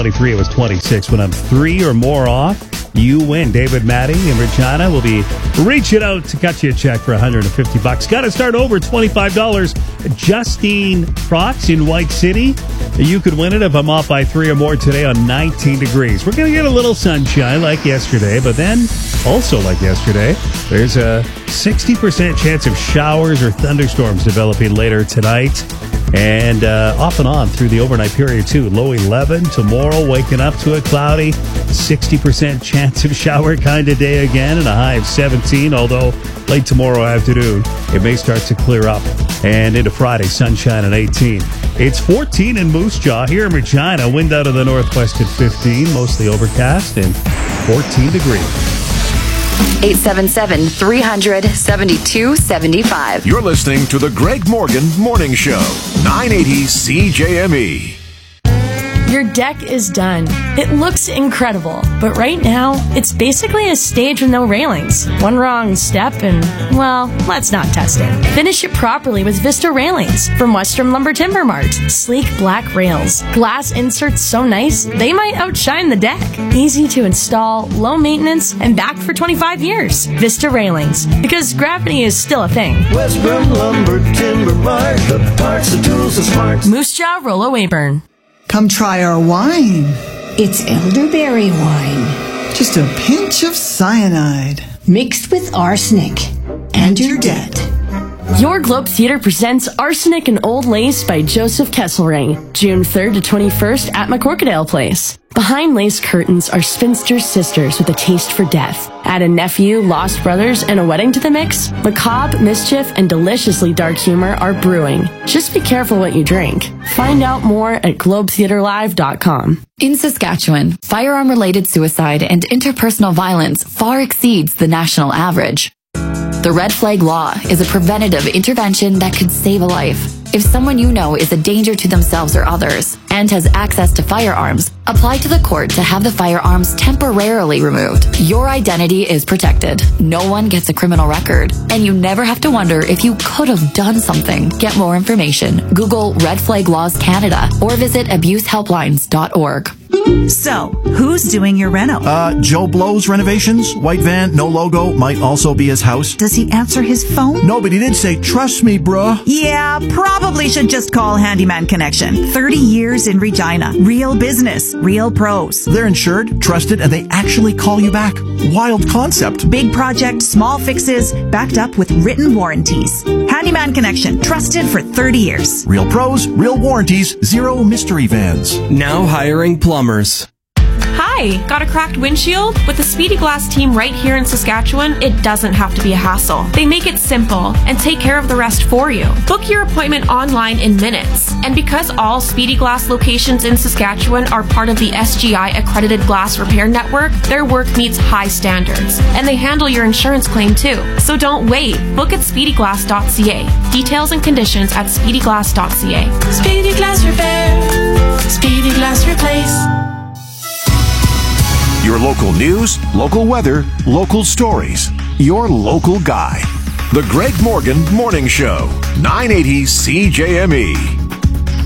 23. It was 26. When I'm 3 or more off, you win. David Maddie in Regina will be reaching out to cut you a check for $150. Got to start over $25. Justine Crotts in White City. You could win it if I'm off by 3 or more today on 19 degrees. We're going to get a little sunshine like yesterday, but then also like yesterday, there's a 60% chance of showers or thunderstorms developing later tonight. And off and on through the overnight period, too. Low 11 tomorrow, waking up to a cloudy, 60% chance of shower kind of day again, and a high of 17, although late tomorrow afternoon, it may start to clear up. And into Friday, sunshine at 18. It's 14 in Moose Jaw. Here in Regina, wind out of the northwest at 15, mostly overcast, and 14 degrees. 877-300-7275. You're listening to the Greg Morgan Morning Show, 980 CJME. Your deck is done. It looks incredible, but right now, it's basically a stage with no railings. One wrong step and, well, let's not test it. Finish it properly with Vista Railings from Western Lumber Timber Mart. Sleek black rails. Glass inserts so nice, they might outshine the deck. Easy to install, low maintenance, and back for 25 years. Vista Railings, because gravity is still a thing. Western Lumber Timber Mart, the parts, the tools, the smarts. Moose Jaw, Rollo Weyburn. Come try our wine. It's elderberry wine. Just a pinch of cyanide. Mixed with arsenic. And you're dead. Your Globe Theater presents Arsenic and Old Lace by Joseph Kesselring, June 3rd to 21st at McCorkadale Place. Behind lace curtains are spinster sisters with a taste for death. Add a nephew, lost brothers, and a wedding to the mix. Macabre, mischief, and deliciously dark humor are brewing. Just be careful what you drink. Find out more at globetheaterlive.com. In Saskatchewan, firearm-related suicide and interpersonal violence far exceeds the national average. The Red Flag Law is a preventative intervention that could save a life. If someone you know is a danger to themselves or others and has access to firearms, apply to the court to have the firearms temporarily removed. Your identity is protected. No one gets a criminal record, and you never have to wonder if you could have done something. Get more information. Google Red Flag Laws Canada or visit abusehelplines.org. So, who's doing your reno? Joe Blow's renovations. White van, no logo, might also be his house. Does he answer his phone? No, but he did say, trust me, bruh. Yeah, probably should just call Handyman Connection. 30 years in Regina. Real business. Real pros. They're insured, trusted, and they actually call you back. Wild concept. Big project, small fixes, backed up with written warranties. Handyman Connection. Trusted for 30 years. Real pros, real warranties, zero mystery vans. Now hiring plumbers. Hi, got a cracked windshield? With the Speedy Glass team right here in Saskatchewan, it doesn't have to be a hassle. They make it simple and take care of the rest for you. Book your appointment online in minutes. And because all Speedy Glass locations in Saskatchewan are part of the SGI accredited glass repair network, their work meets high standards. And they handle your insurance claim too. So don't wait. Book at speedyglass.ca. Details and conditions at speedyglass.ca. Speedy Glass Repair. Speedy Glass Replace. Your local news, local weather, local stories. Your local guy. The Greg Morgan Morning Show, 980 CJME.